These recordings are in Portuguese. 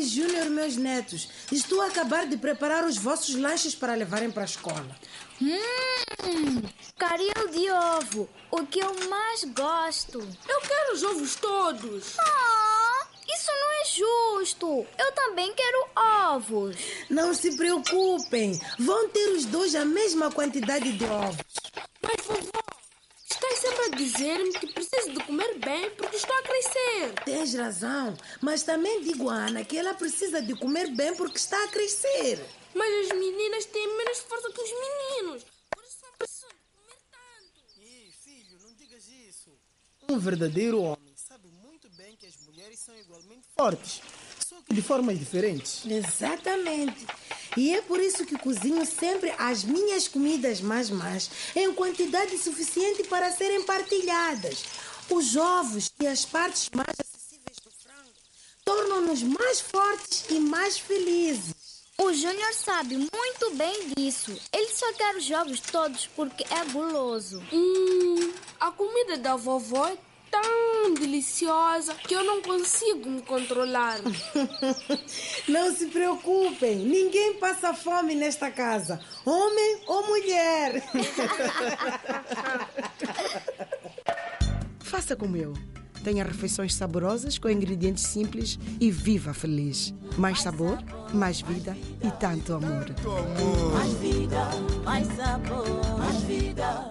Júnior, meus netos. Estou a acabar de preparar os vossos lanches para levarem para a escola. Caril de ovo, o que eu mais gosto. Eu quero os ovos todos. Isso não é justo. Eu também quero ovos. Não se preocupem, vão ter os dois a mesma quantidade de ovos. Mas, vovó, estás sempre a dizer-me que preciso de comer bem porque estou a crescer. Tens razão, mas também digo a Ana que ela precisa de comer bem porque está a crescer. Mas as meninas têm menos força que os meninos. Por isso não precisam comer tanto. Ih, filho, não digas isso. Um verdadeiro homem sabe muito bem que as mulheres são igualmente fortes, só que de formas diferentes. Exatamente. E é por isso que cozinho sempre as minhas comidas mais em quantidade suficiente para serem partilhadas. Os ovos e as partes mais acessíveis do frango tornam-nos mais fortes e mais felizes. O Júnior sabe muito bem disso. Ele só quer os ovos todos porque é guloso. A comida da vovó é tão deliciosa que eu não consigo me controlar. Não se preocupem, ninguém passa fome nesta casa, homem ou mulher. Faça como eu. Tenha refeições saborosas com ingredientes simples e viva feliz. Mais sabor, mais vida e tanto amor. Mais vida, mais sabor, mais vida.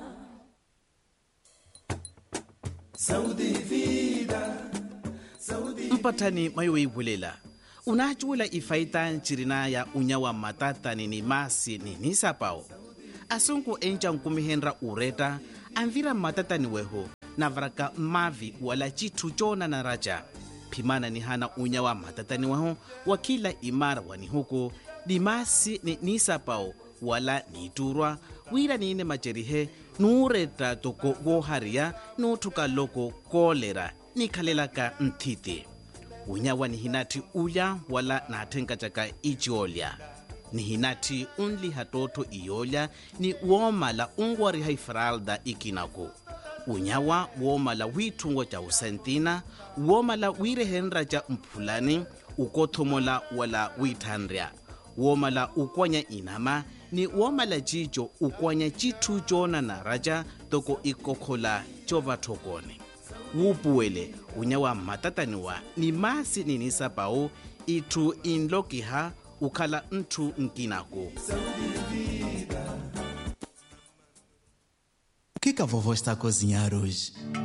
Saúde e vida. Mpatani mayo bulela. Unachula ifaita nchirina ya unyawa matata ni masi ni nisapao. Asunku encha nkumihenra ureta anvira matata ni weho. Navraka mavi wala chitu chona na raja. Pimana ni hana unyawa matata ni weho wakila imara wani huko. Dimasi ni nisapao wala niturwa. Wira ni ine macherihe nureta toko goharia nutuka loko kolera nikalelaka ntiti. Unyawa ni hinati uya wala natenka chaka ichiolya. Ni hinati unli hatoto iyolya ni womala ungwari haifralda ikinako. Unyawa womala witungo cha usentina, womala wirehenra cha mpulani, ukothomola wala withandria. Womala ukwanya inama ni womala chicho ukwanya chitu chona na raja toko ikokhola chova thokone. Wupuwele unyawa matataniwa ni masi ninisapao itu inlokiha ukhala ntu nkinako. O que a vovó está a cozinhar hoje?